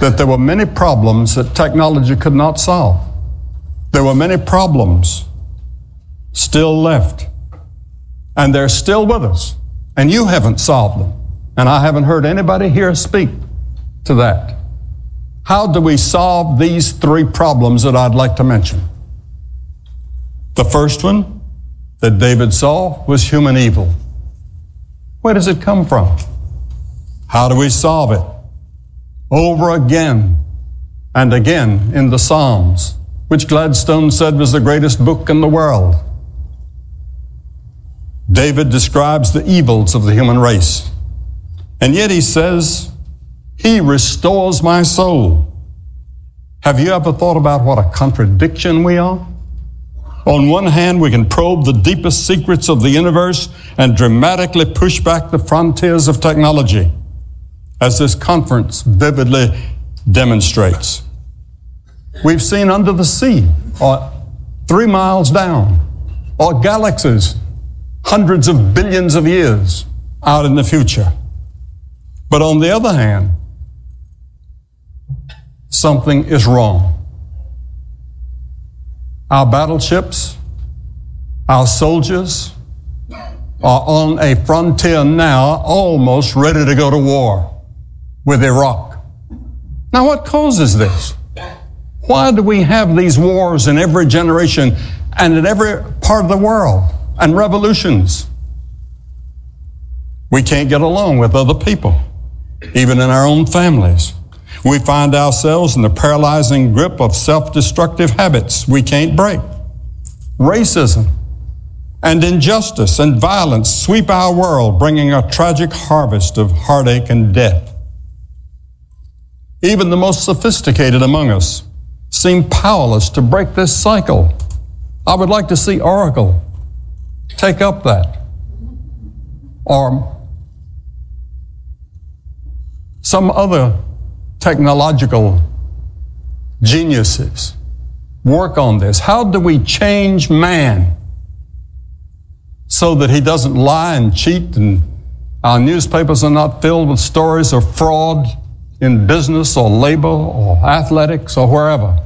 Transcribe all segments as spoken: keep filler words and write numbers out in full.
that there were many problems that technology could not solve. There were many problems still left, and they're still with us, and you haven't solved them. And I haven't heard anybody here speak to that. How do we solve these three problems that I'd like to mention? The first one that David saw was human evil. Where does it come from? How do we solve it? Over again and again in the Psalms, which Gladstone said was the greatest book in the world, David describes the evils of the human race. And yet he says, He restores my soul. Have you ever thought about what a contradiction we are? On one hand, we can probe the deepest secrets of the universe and dramatically push back the frontiers of technology, as this conference vividly demonstrates. We've seen under the sea, or three miles down, or galaxies hundreds of billions of years out in the future. But on the other hand, something is wrong. Our battleships, our soldiers are on a frontier now almost ready to go to war with Iraq. Now, what causes this? Why do we have these wars in every generation and in every part of the world, and revolutions? We can't get along with other people, even in our own families. We find ourselves in the paralyzing grip of self-destructive habits we can't break. Racism and injustice and violence sweep our world, bringing a tragic harvest of heartache and death. Even the most sophisticated among us seem powerless to break this cycle. I would like to see Oracle take up that, or some other technological geniuses work on this. How do we change man so that he doesn't lie and cheat, and our newspapers are not filled with stories of fraud in business or labor or athletics or wherever?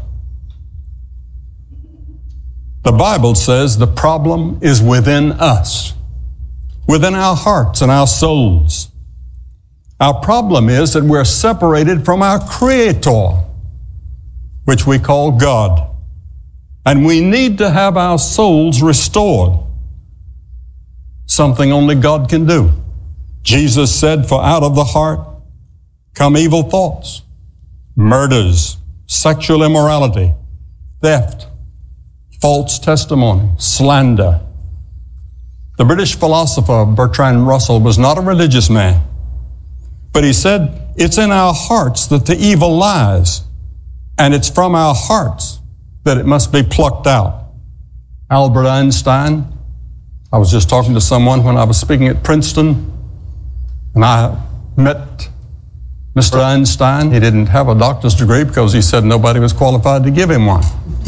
The Bible says the problem is within us, within our hearts and our souls. Our problem is that we're separated from our Creator, which we call God. And we need to have our souls restored, something only God can do. Jesus said, for out of the heart come evil thoughts, murders, sexual immorality, theft, false testimony, slander. The British philosopher Bertrand Russell was not a religious man, but he said, it's in our hearts that the evil lies, and it's from our hearts that it must be plucked out. Albert Einstein, I was just talking to someone when I was speaking at Princeton, and I met Mister Einstein. He didn't have a doctor's degree because he said nobody was qualified to give him one.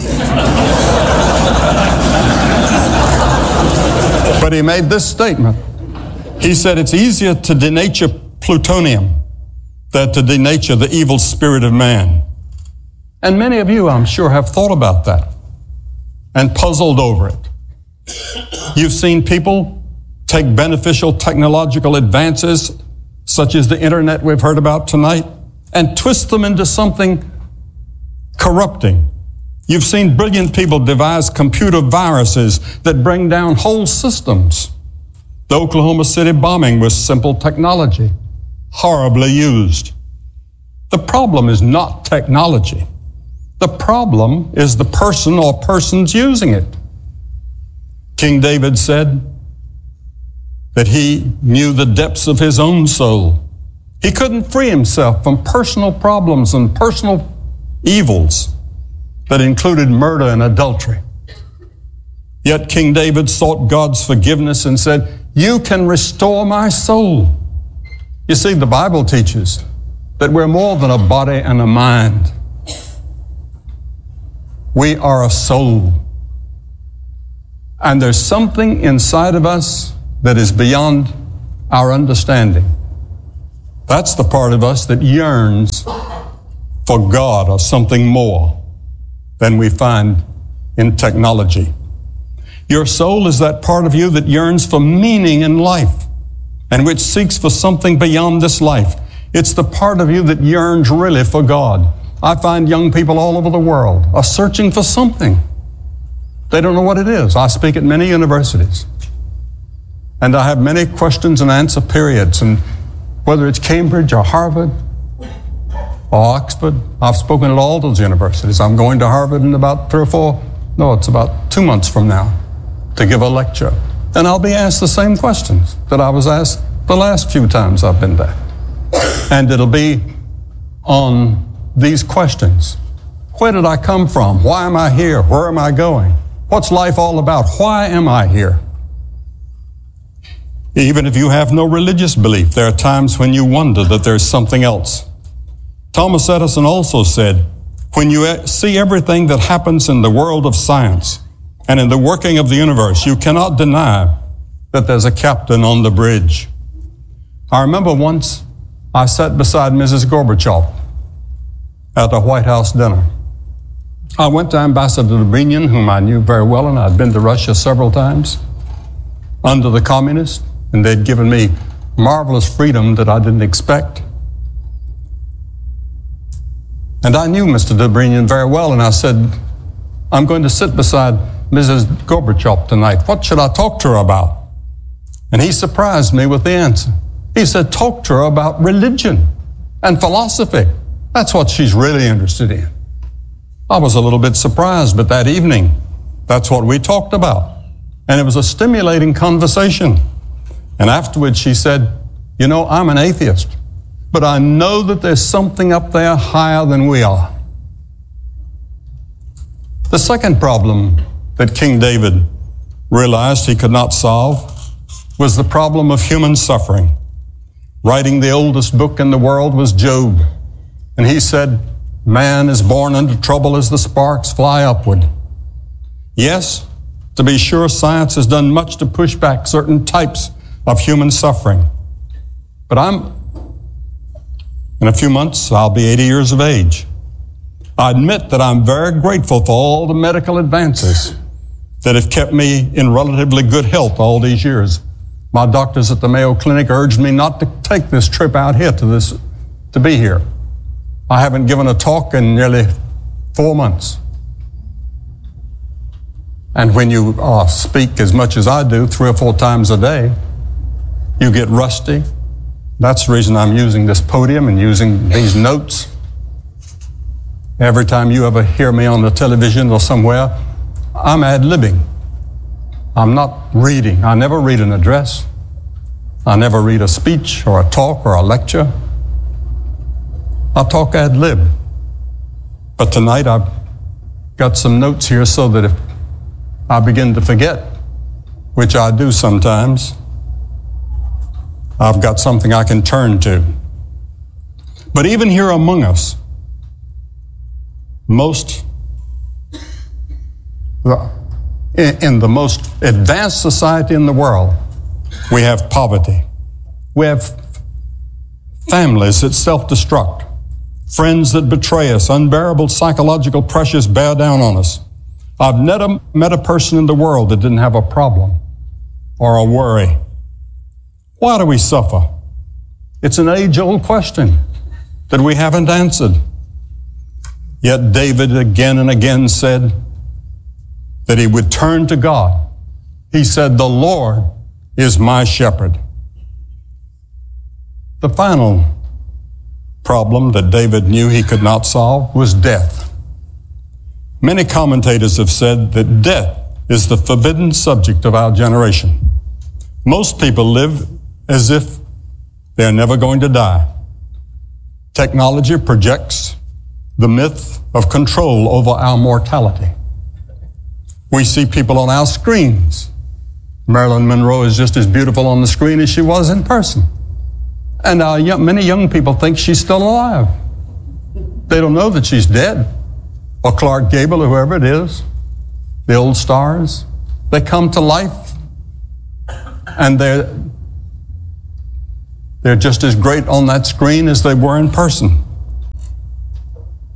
But he made this statement. He said, it's easier to denature plutonium than to denature the evil spirit of man. And many of you, I'm sure, have thought about that and puzzled over it. You've seen people take beneficial technological advances, such as the internet we've heard about tonight, and twist them into something corrupting. You've seen brilliant people devise computer viruses that bring down whole systems. The Oklahoma City bombing was simple technology, horribly used. The problem is not technology. The problem is the person or persons using it. King David said that he knew the depths of his own soul. He couldn't free himself from personal problems and personal evils that included murder and adultery. Yet King David sought God's forgiveness and said, you can restore my soul. You see, the Bible teaches that we're more than a body and a mind. We are a soul. And there's something inside of us that is beyond our understanding. That's the part of us that yearns for God or something more than we find in technology. Your soul is that part of you that yearns for meaning in life and which seeks for something beyond this life. It's the part of you that yearns really for God. I find young people all over the world are searching for something. They don't know what it is. I speak at many universities, and I have many questions and answer periods, and whether it's Cambridge or Harvard or Oxford, I've spoken at all those universities. I'm going to Harvard in about three or four, no, it's about two months from now to give a lecture. And I'll be asked the same questions that I was asked the last few times I've been there. And it'll be on these questions. Where did I come from? Why am I here? Where am I going? What's life all about? Why am I here? Even if you have no religious belief, there are times when you wonder that there's something else. Thomas Edison also said, when you see everything that happens in the world of science and in the working of the universe, you cannot deny that there's a captain on the bridge. I remember once I sat beside Missus Gorbachev at a White House dinner. I went to Ambassador Dobrynin, whom I knew very well, and I'd been to Russia several times under the communists, and they'd given me marvelous freedom that I didn't expect. And I knew Mister Dobrynin very well, and I said, I'm going to sit beside Missus Gorbachev tonight. What should I talk to her about? And he surprised me with the answer. He said, talk to her about religion and philosophy. That's what she's really interested in. I was a little bit surprised, but that evening, that's what we talked about. And it was a stimulating conversation. And afterwards she said, you know, I'm an atheist, but I know that there's something up there higher than we are. The second problem that King David realized he could not solve was the problem of human suffering. Writing the oldest book in the world was Job, and he said, man is born into trouble as the sparks fly upward. Yes, to be sure, science has done much to push back certain types of human suffering. But I'm, in a few months, I'll be eighty years of age. I admit that I'm very grateful for all the medical advances that have kept me in relatively good health all these years. My doctors at the Mayo Clinic urged me not to take this trip out here to this, to be here. I haven't given a talk in nearly four months. And when you uh, speak as much as I do, three or four times a day, you get rusty. That's the reason I'm using this podium and using these notes. Every time you ever hear me on the television or somewhere, I'm ad-libbing. I'm not reading. I never read an address. I never read a speech or a talk or a lecture. I talk ad-lib. But tonight I've got some notes here so that if I begin to forget, which I do sometimes, I've got something I can turn to. But even here among us, most, in the most advanced society in the world, we have poverty. We have families that self-destruct, friends that betray us, unbearable psychological pressures bear down on us. I've never met a person in the world that didn't have a problem or a worry. Why do we suffer? It's an age-old question that we haven't answered. Yet David again and again said that he would turn to God. He said, the Lord is my shepherd. The final problem that David knew he could not solve was death. Many commentators have said that death is the forbidden subject of our generation. Most people live as if they're never going to die. Technology projects the myth of control over our mortality. We see people on our screens. Marilyn Monroe is just as beautiful on the screen as she was in person. And our young, many young people think she's still alive. They don't know that she's dead. Or Clark Gable, or whoever it is, the old stars. They come to life, and they're, they're just as great on that screen as they were in person.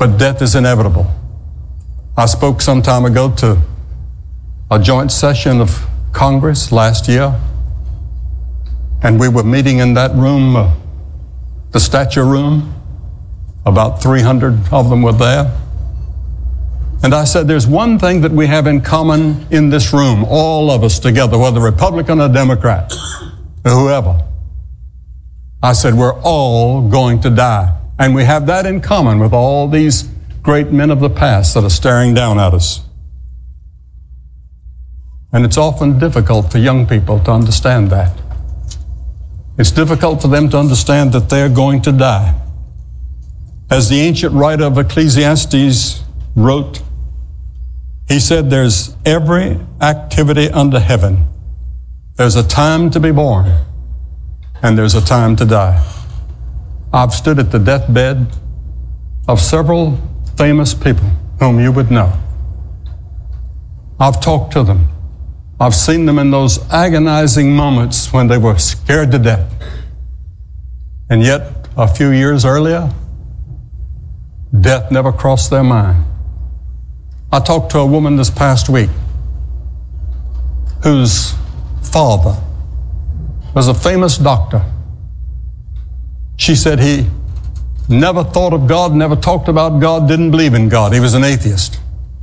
but death is inevitable. I spoke some time ago to a joint session of Congress last year, and we were meeting in that room, uh, the stature room. About three hundred of them were there. And I said, there's one thing that we have in common in this room, all of us together, whether Republican or Democrat, or whoever. I said, we're all going to die. And we have that in common with all these great men of the past that are staring down at us. And it's often difficult for young people to understand that. It's difficult for them to understand that they're going to die. As the ancient writer of Ecclesiastes wrote, he said, there's every activity under heaven. There's a time to be born, and there's a time to die. I've stood at the deathbed of several famous people whom you would know. I've talked to them. I've seen them in those agonizing moments when they were scared to death. And yet, a few years earlier, death never crossed their mind. I talked to a woman this past week whose father was a famous doctor. She said he never thought of God, never talked about God, didn't believe in God. He was an atheist.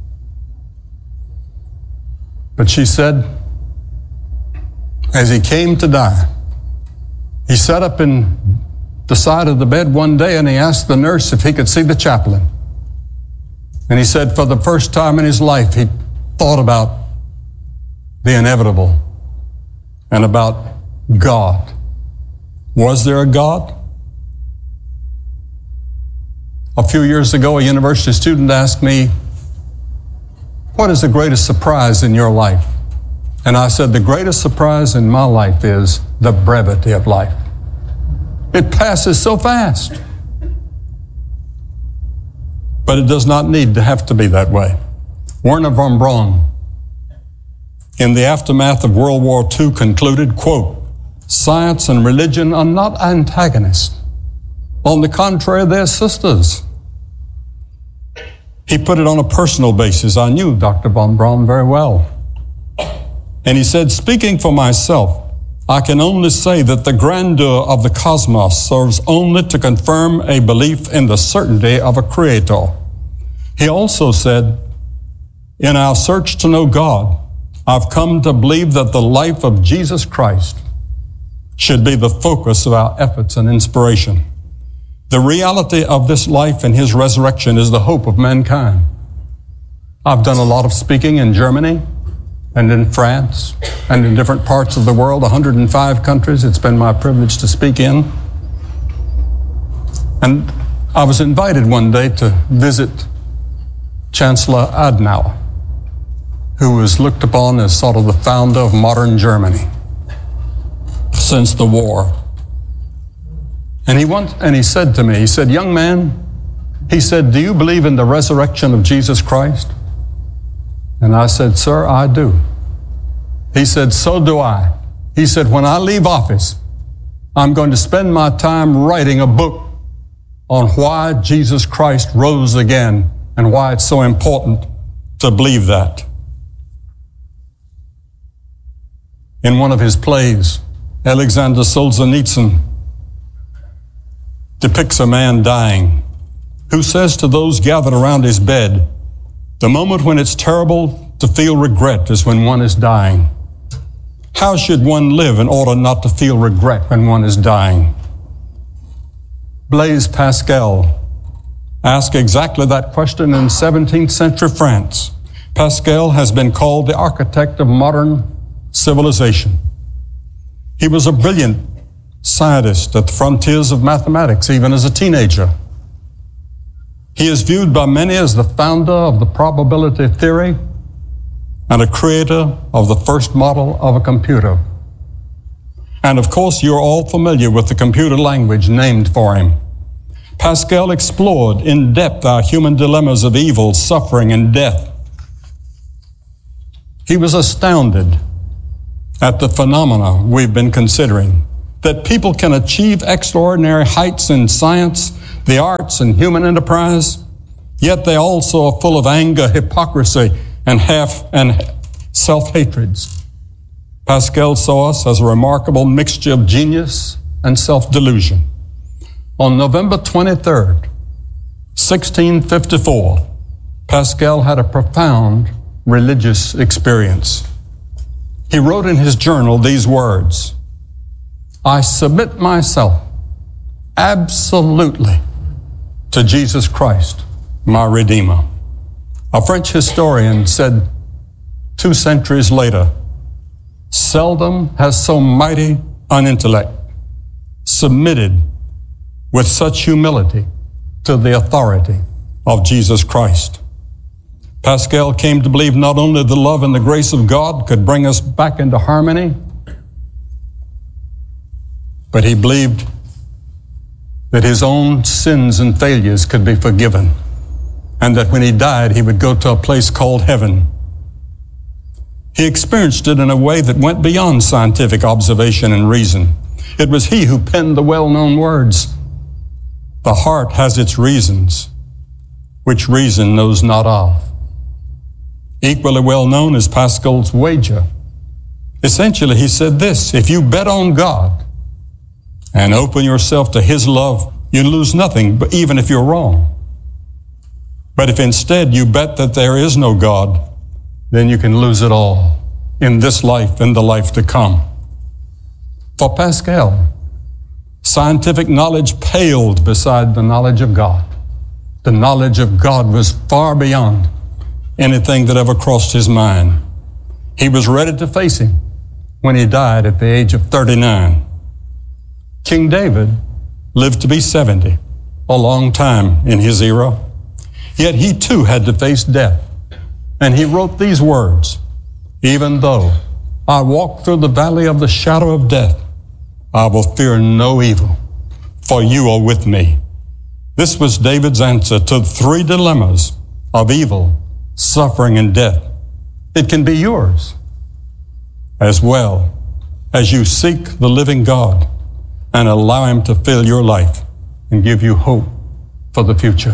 But she said, as he came to die, he sat up in the side of the bed one day and he asked the nurse if he could see the chaplain. And he said for the first time in his life, he thought about the inevitable and about God. Was there a God? A few years ago, a university student asked me, what is the greatest surprise in your life? And I said, the greatest surprise in my life is the brevity of life. It passes so fast. But it does not need to have to be that way. Wernher von Braun, in the aftermath of World War Two, concluded, quote, science and religion are not antagonists. On the contrary, they're sisters. He put it on a personal basis. I knew Doctor von Braun very well. And he said, speaking for myself, I can only say that the grandeur of the cosmos serves only to confirm a belief in the certainty of a creator. He also said, in our search to know God, I've come to believe that the life of Jesus Christ should be the focus of our efforts and inspiration. The reality of this life and his resurrection is the hope of mankind. I've done a lot of speaking in Germany and in France and in different parts of the world, one hundred five countries it's been my privilege to speak in. And I was invited one day to visit Chancellor Adenauer, who was looked upon as sort of the founder of modern Germany since the war. And he went, and he said to me, he said, young man, he said, do you believe in the resurrection of Jesus Christ? And I said, sir, I do. He said, so do I. He said, when I leave office, I'm going to spend my time writing a book on why Jesus Christ rose again and why it's so important to believe that. In one of his plays, Alexander Solzhenitsyn depicts a man dying who says to those gathered around his bed, the moment when it's terrible to feel regret is when one is dying. How should one live in order not to feel regret when one is dying? Blaise Pascal asked exactly that question in seventeenth century France. Pascal has been called the architect of modern civilization. He was a brilliant scientist at the frontiers of mathematics, even as a teenager. He is viewed by many as the founder of the probability theory and a creator of the first model of a computer. And of course, you're all familiar with the computer language named for him. Pascal explored in depth our human dilemmas of evil, suffering, and death. He was astounded at the phenomena we've been considering, that people can achieve extraordinary heights in science, the arts, and human enterprise, Yet they also are full of anger, hypocrisy, and half and self-hatreds. Pascal saw us as a remarkable mixture of genius and self-delusion. On November twenty-third, sixteen fifty-four, Pascal had a profound religious experience. He wrote in his journal these words, "I submit myself absolutely to Jesus Christ, my Redeemer." A French historian said two centuries later, "Seldom has so mighty an intellect submitted with such humility to the authority of Jesus Christ." Pascal came to believe not only the love and the grace of God could bring us back into harmony, but he believed that his own sins and failures could be forgiven, and that when he died, he would go to a place called heaven. He experienced it in a way that went beyond scientific observation and reason. It was he who penned the well-known words, "The heart has its reasons, which reason knows not of." Equally well known is Pascal's wager. Essentially, he said this: if you bet on God and open yourself to his love, you lose nothing, but even if you're wrong. But if instead you bet that there is no God, then you can lose it all in this life and the life to come. For Pascal, scientific knowledge paled beside the knowledge of God. The knowledge of God was far beyond anything that ever crossed his mind. He was ready to face him when he died at the age of thirty-nine. King David lived to be seventy, a long time in his era. Yet he too had to face death. And he wrote these words, "Even though I walk through the valley of the shadow of death, I will fear no evil, for you are with me." This was David's answer to three dilemmas of evil, suffering, and death. It can be yours as well as you seek the living God and allow him to fill your life and give you hope for the future.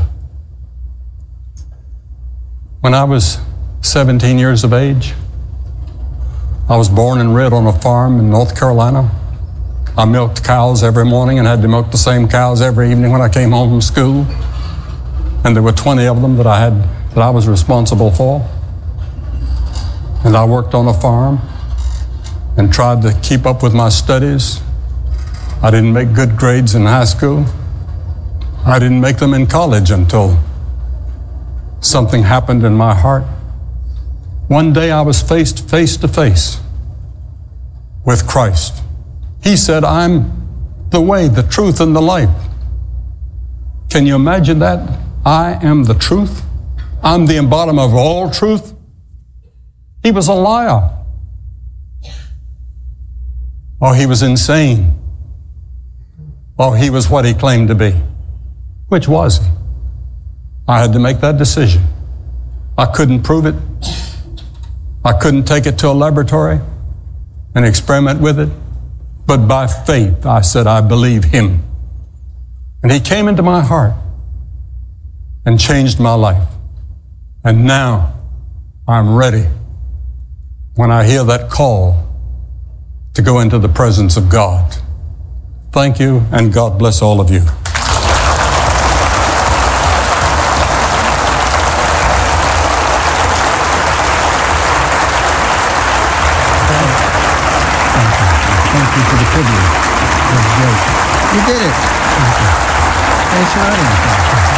When I was seventeen years of age, I was born and reared on a farm in North Carolina. I milked cows every morning and had to milk the same cows every evening when I came home from school. And there were twenty of them that I had, that I was responsible for. And I worked on a farm and tried to keep up with my studies. I didn't make good grades in high school. I didn't make them in college until something happened in my heart. One day I was faced face to face with Christ. He said, "I'm the way, the truth, and the life." Can you imagine that? I am the truth. I'm the embodiment of all truth. He was a liar. Or he was insane. Or he was what he claimed to be. Which was he? I had to make that decision. I couldn't prove it. I couldn't take it to a laboratory and experiment with it. But by faith, I said, I believe him. And he came into my heart and changed my life. And now I'm ready when I hear that call to go into the presence of God. Thank you, and God bless all of you. Thank you for the privilege. That was great. You did it. Thank you. Thanks for having me.